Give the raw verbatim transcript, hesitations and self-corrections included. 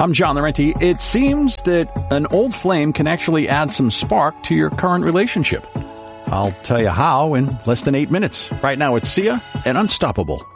I'm John Laurenti. It seems that an old flame can actually add some spark to your current relationship. I'll tell you how in less than eight minutes. Right now, it's Sia and Unstoppable.